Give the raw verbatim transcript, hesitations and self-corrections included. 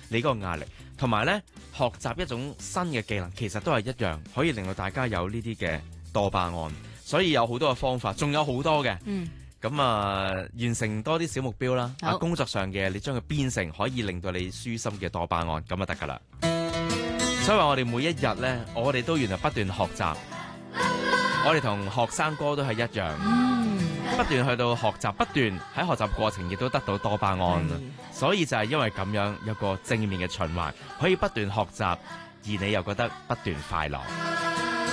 你嗰個壓力。同埋咧，學習一種新嘅技能，其實都係一樣，可以令到大家有呢啲嘅多巴胺。所以有好多嘅方法，仲有好多嘅。 嗯。 咁啊，完成多啲小目標啦。啊， 好工作上嘅你將佢變成可以令到你舒心嘅多巴胺，咁就得噶啦。所以話我哋每一日咧，我哋都原來不斷學習。我哋同學生哥都係一樣。 嗯。 不斷去到學習，不斷喺學習過程亦都得到多巴胺，所以就係因為咁樣有個正面嘅循環，可以不斷學習，而你又覺得不斷快樂。